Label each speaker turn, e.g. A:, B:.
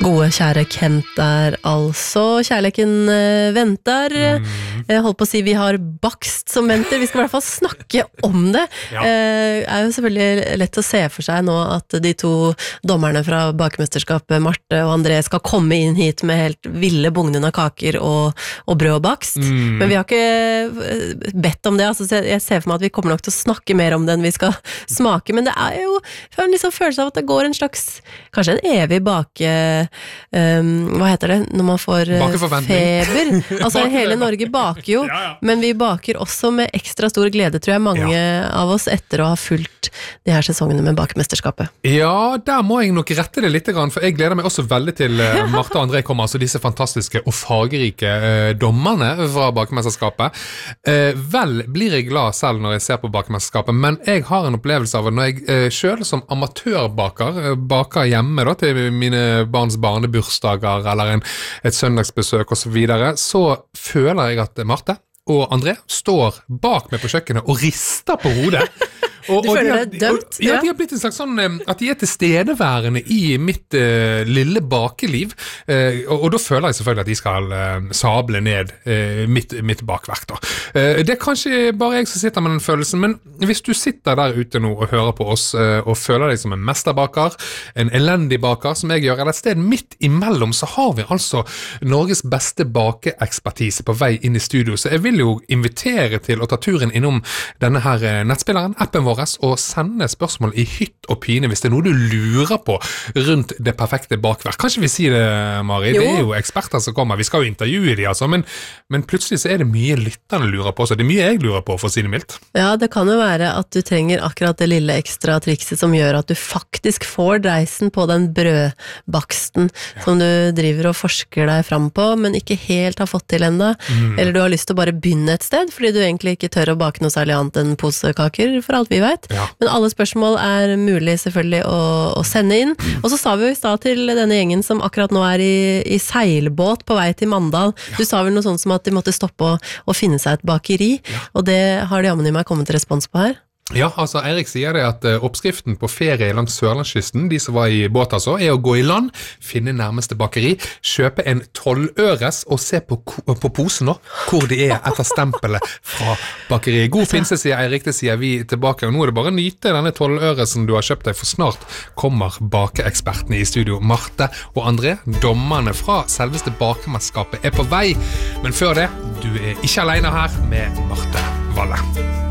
A: Gode, kjære Kent der, altså. Kjærligheten venter. Jeg holdt på å si vi har bakst som venter. Vi skal I hvert fall snakke om det.
B: Ja.
A: Er jo selvfølgelig lett å se for seg nå at de to dommerne fra bakemesterskapet, Marte og André, skal komme inn hit med helt ville bugnende kaker og brød og bakst. Men vi har ikke bedt om det. Altså, jeg ser for meg at vi kommer nok til å snakke mer om det enn vi skal smake. Men det jo jeg har en liksom følelse av at det går en slags, kanskje en evig hva heter det når man får feber altså hele Norge baker jo men vi baker også med ekstra stor glede tror jeg mange av oss etter å ha fulgt de her sesongene med bakemesterskapet
B: der må jeg nok rette det litt for jeg gleder meg også veldig til Marte og André kommer altså disse fantastiske og fargerike dommerne fra bakemesterskapet vel blir jeg glad selv når jeg ser på bakemesterskapet men jeg har en opplevelse av at når jeg selv som amatørbaker baker hjemme da, til mine barns barnebursdager eller et søndagsbesøk og så videre, så føler jeg at Marte og André står bak meg på kjøkkenet og rister på hodet.
A: Du føler deg dømt?
B: Ja, de har blitt en slags sånn, at de tilstedeværende I mitt lille bakeliv, og da føler jeg selvfølgelig at de skal sable ned mitt bakverk da. Det kanskje bare jeg som sitter med den følelsen, men hvis du sitter der ute nå og hører på oss, og føler deg som en mesterbaker, en elendig baker, som jeg gjør, eller et sted midt imellom, så har vi altså Norges beste bakeekspertise på vei inn I studio, så jeg vil jo invitere til å ta turen innom denne her nettspilleren, appen vår, og sende spørsmål I hytt og pine hvis det noe du lurer på rundt det perfekte bakverk. Kanskje vi sier det, Mari? Jo. Det jo eksperter som kommer. Vi skal jo intervjue de, altså, men plutselig så det mye lytterne lurer på, så det mye jeg lurer på, for å si det mildt.
A: Ja, det kan jo være at du trenger akkurat det lille ekstra trikset som gjør at du faktisk får dreisen på den brødbaksten som du driver og forsker deg fram på, men ikke helt har fått til enda. Eller du har lyst til å bare begynne et sted, fordi du egentlig ikke tør å bake noe særlig annet enn posekaker, for alt vi vet. Men alle spørsmål mulig selvfølgelig å sende inn. Og så sa vi jo I stad til denne gjengen som akkurat nå I seilbåt på vei til Mandal. Du sa vel noe sånt som at de måtte stoppe og finne seg et bakeri. Og det har de jammen I meg kommet til respons på her.
B: Ja, altså Erik sier det at oppskriften på ferie langs Sørlandskysten, de som var I båt altså, å gå I land, finne nærmeste bakeri, kjøpe en 12-øres og se på posen nå, hvor de etter stempelet fra bakeriet. God pinse, sier Eirik, det sier vi tilbake, og nå det bare å nyte denne 12-øresen du har kjøpt deg, for snart kommer bakeekspertene I studio. Marte og André, dommerne fra selveste bakemesterskapet på vei, men før det, du ikke alene her med Marte Valle.